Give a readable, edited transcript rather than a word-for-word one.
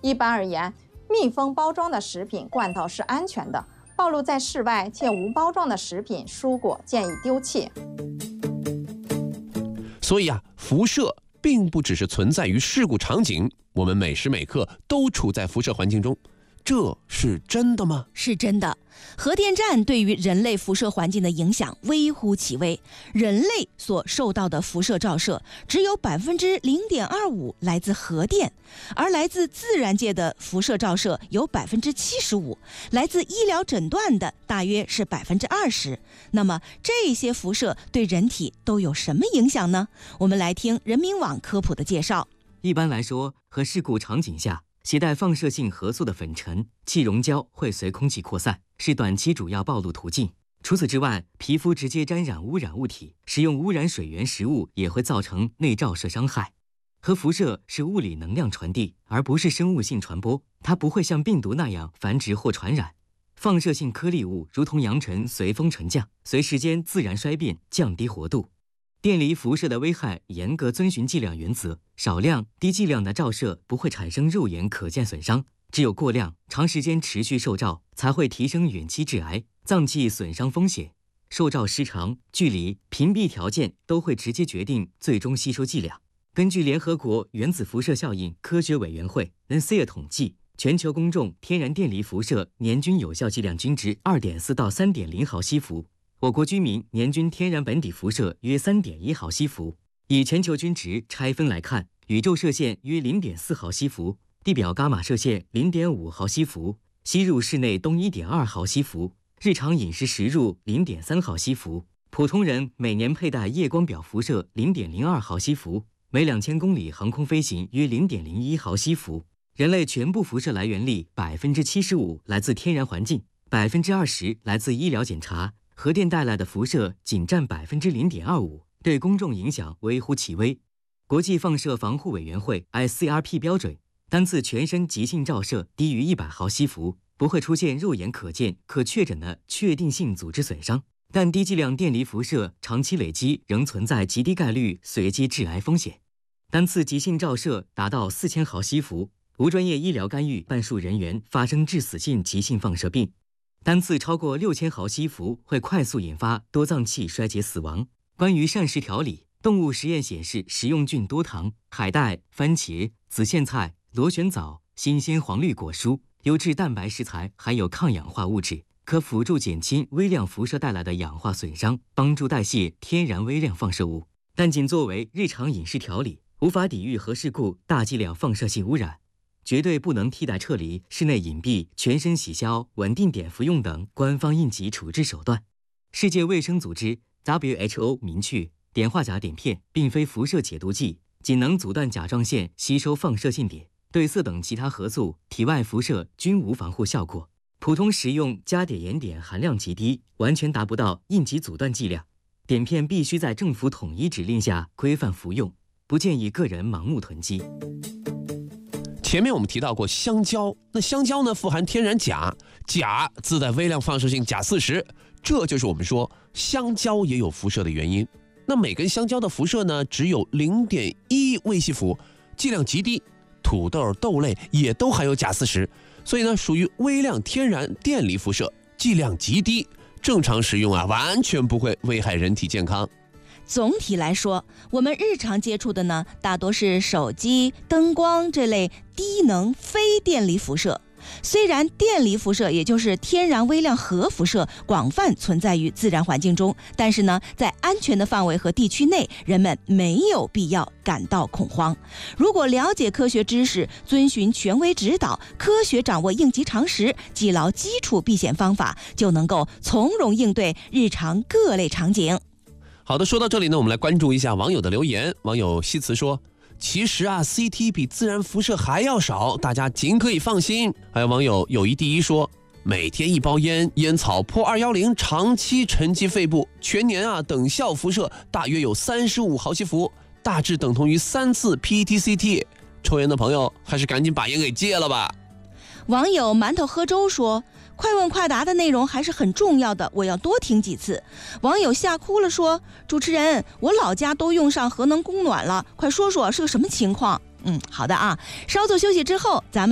一般而言，密封包装的食品罐头是安全的，暴露在室外且无包装的食品、蔬果建议丢弃。 所以辐射并不只是存在于事故场景，我们每时每刻都处在辐射环境中。这是真的吗？ 是真的。核电站对于人类辐射环境的影响微乎其微，人类所受到的辐射照射只有 0.25% 来自核电，而来自自然界的辐射照射有 75%， 来自医疗诊断的大约是 20%。 那么这些辐射对人体都有什么影响呢？我们来听人民网科普的介绍。 一般来说，和事故场景下携带放射性核素的粉尘、气溶胶会随空气扩散，是短期主要暴露途径。除此之外，皮肤直接沾染污染物体，食用污染水源食物也会造成内照射伤害。核辐射是物理能量传递，而不是生物性传播，它不会像病毒那样繁殖或传染。放射性颗粒物如同扬尘随风沉降，随时间自然衰变，降低活度。电离辐射的危害严格遵循剂量原则，少量、低剂量的照射不会产生肉眼可见损伤，只有过量、长时间持续受照才会提升远期致癌、脏器损伤风险。受照时长、距离、屏蔽条件都会直接决定最终吸收剂量。根据联合国原子辐射效应科学委员会 NCER 统计，全球公众天然电离辐射年均有效剂量均值 2.4 到 3.0 毫西弗。我国居民年均天然本底辐射约 3.1 毫西弗。以全球均值拆分来看，宇宙射线约 0.4 毫西弗，地表伽马射线 0.5 毫西弗，吸入室内氡 1.2 毫西弗，日常饮食食入 0.3 毫西弗。普通人每年佩戴夜光表辐射 0.02 毫西弗，每2000公里航空飞行约 0.01 毫西弗。人类全部辐射来源里 75% 来自天然环境， 20% 来自医疗检查，核电带来的辐射仅占 0.25%， 对公众影响微乎其微。国际放射防护委员会 ICRP 标准，单次全身极性照射低于100毫西弗，不会出现肉眼可见、可确诊的确定性组织损伤，但低剂量电离辐射长期累积仍存在极低概率随机致癌风险。单次极性照射达到4000毫西弗，无专业医疗干预，半数人员发生致死性急性放射病。单次超过6000毫西弗会快速引发多脏器衰竭死亡。关于膳食调理，动物实验显示，食用菌多糖、海带、番茄、紫苋菜、螺旋藻、新鲜黄绿果蔬、优质蛋白食材含有抗氧化物质，可辅助减轻微量辐射带来的氧化损伤，帮助代谢天然微量放射物，但仅作为日常饮食调理，无法抵御核事故大剂量放射性污染。绝对不能替代撤离、室内隐蔽、全身洗消、稳定点服用等官方应急处置手段。世界卫生组织 WHO 明确，碘化钾碘片并非辐射解毒剂，仅能阻断甲状腺吸收放射性碘，对铯等其他核素、体外辐射均无防护效果。普通食用加碘盐碘含量极低，完全达不到应急阻断剂量。碘片必须在政府统一指令下规范服用，不建议个人盲目囤积。 前面我们提到过香蕉，那香蕉呢富含天然钾，钾自带微量放射性钾40，这就是我们说香蕉也有辐射的原因。那每根香蕉的辐射呢只有 0.1 微西弗，剂量极低。土豆、豆类也都含有钾40，所以呢属于微量天然电离辐射，剂量极低，正常食用完全不会危害人体健康。 总体来说，我们日常接触的呢，大多是手机、灯光这类低能非电离辐射。虽然电离辐射，也就是天然微量核辐射，广泛存在于自然环境中，但是呢，在安全的范围和地区内，人们没有必要感到恐慌。如果了解科学知识，遵循权威指导，科学掌握应急常识，记牢基础避险方法，就能够从容应对日常各类场景。 好的，说到这里呢，我们来关注一下网友的留言。网友西辞说，其实CT 比自然辐射还要少，大家尽可以放心。还有网友友谊第一说，每天一包烟，烟草破210，长期沉积肺部，全年等效辐射大约有35毫西弗，大致等同于3次 PET-CT。抽烟的朋友还是赶紧把烟给戒了吧。 网友馒头喝粥说，快问快答的内容还是很重要的，我要多听几次。网友吓哭了说，主持人，我老家都用上核能供暖了，快说说是个什么情况。好的稍作休息之后，咱们